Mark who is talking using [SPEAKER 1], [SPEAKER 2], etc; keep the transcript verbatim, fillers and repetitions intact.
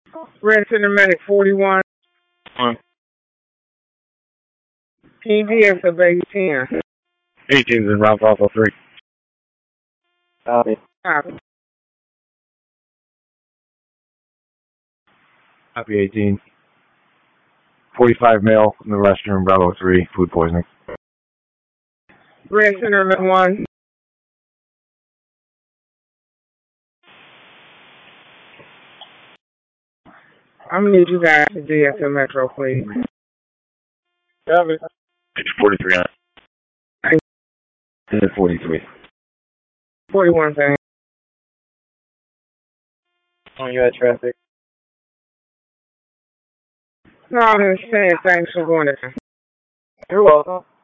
[SPEAKER 1] Red Center Medic forty-one.
[SPEAKER 2] One.
[SPEAKER 1] P D X of eighteen.
[SPEAKER 2] eighteen is in Ralph Alpha three.
[SPEAKER 3] Copy.
[SPEAKER 1] Copy.
[SPEAKER 2] Copy eighteen. forty-five male in the restroom, Bravo three, food poisoning.
[SPEAKER 1] Red Center Medic one. I'm gonna need you guys to D S M Metro, please.
[SPEAKER 2] Copy. It's forty-three on. And then forty-three.
[SPEAKER 1] forty-one, thing.
[SPEAKER 3] Oh, you had traffic.
[SPEAKER 1] No, I'm just saying thanks for going there.
[SPEAKER 3] You're welcome.